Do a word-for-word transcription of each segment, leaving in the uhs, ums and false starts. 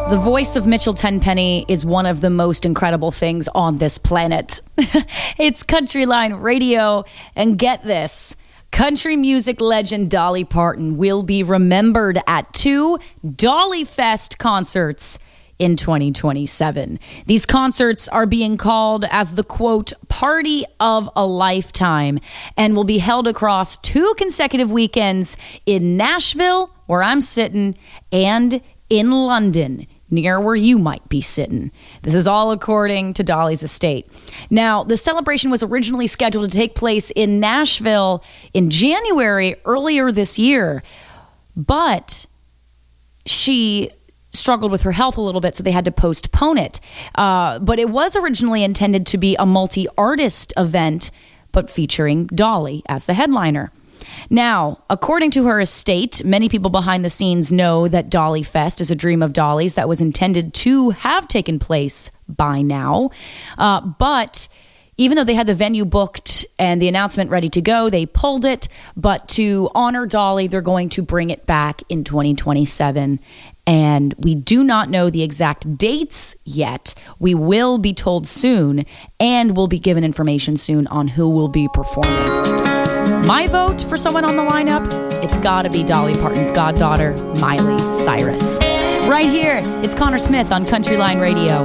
The voice of Mitchell Tenpenny is one of the most incredible things on this planet. It's Countryline Radio, and get this, country music legend Dolly Parton will be remembered at two Dolly Fest concerts in twenty twenty-seven. These concerts are being called as the, quote, party of a lifetime, and will be held across two consecutive weekends in Nashville, where I'm sitting, and in London, near where you might be sitting. This is all according to Dolly's estate. Now, the celebration was originally scheduled to take place in Nashville in January earlier this year, but she struggled with her health a little bit, so they had to postpone it. Uh, but it was originally intended to be a multi-artist event, but featuring Dolly as the headliner. Now, according to her estate, many people behind the scenes know that Dolly Fest is a dream of Dolly's that was intended to have taken place by now. Uh, but even though they had the venue booked and the announcement ready to go, they pulled it. But to honor Dolly, they're going to bring it back in twenty twenty-seven. And we do not know the exact dates yet. We will be told soon, and we'll be given information soon on who will be performing. My vote for someone on the lineup, it's gotta be Dolly Parton's goddaughter, Miley Cyrus. Right here, it's Connor Smith on Countryline Radio.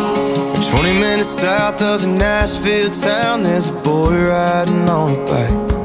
twenty minutes south of a Nashville town, there's a boy riding on a bike.